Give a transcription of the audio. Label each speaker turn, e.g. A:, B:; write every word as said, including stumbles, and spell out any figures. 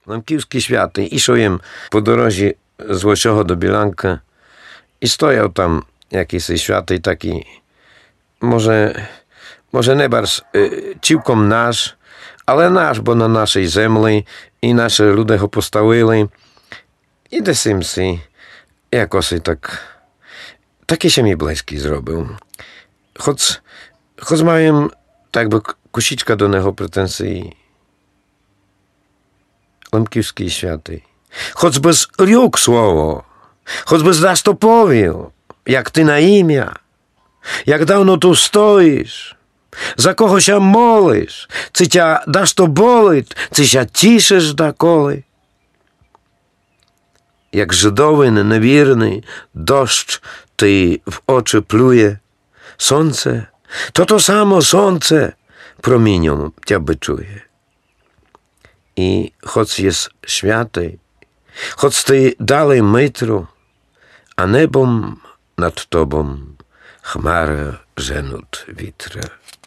A: Лемківський святий, ішов їм по дорозі з Лосього до Біланка, і стояв там якийсь святий такий, може, може не барз е, цілком наш, але наш, бо на нашій землі, і наші люди його поставили. І десь їм си, якось так, такий ще мій близький зробив. Хоч, хоч маю, так би, кусічка до нього претензії. Лемківський святий. Хоч би зрік слово, хоч би здасть то повів, як ти на ім'я, як давно tu стоїш, за кого ся молиш, чи тя даш то болить, чи ся тішиш доколи. Jak Żydowin niewierny, deszcz ty w oczy pluje, słońce, to to samo słońce promieniom cię byczuje. I choć jest święty, choć ty dalej mytru, a nebom nad tobą chmara żenut witra.